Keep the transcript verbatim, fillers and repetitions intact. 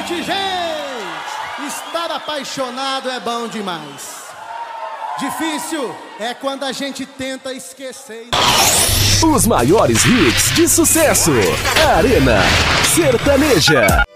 noite, gente! Estar apaixonado é bom demais. Difícil é quando a gente tenta esquecer. Os maiores hits de sucesso. Arena Sertaneja.